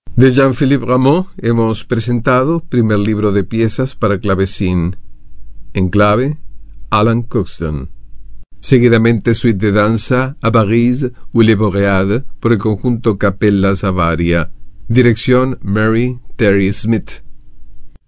De Jean-Philippe Rameau hemos presentado primer libro de piezas para clavecín, en clave, Alan Croxton. Seguidamente suite de danza a París ou Les Boréades por el conjunto Cappella Savaria. Dirección Mary Terry Smith.